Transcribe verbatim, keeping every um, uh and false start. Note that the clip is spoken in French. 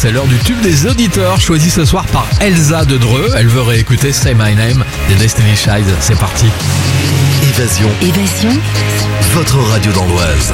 C'est l'heure du tube des auditeurs, choisi ce soir par Elsa de Dreux. Elle veut réécouter Say My Name des Destiny Child. C'est parti. Évasion. Évasion. Votre radio dans l'Oise.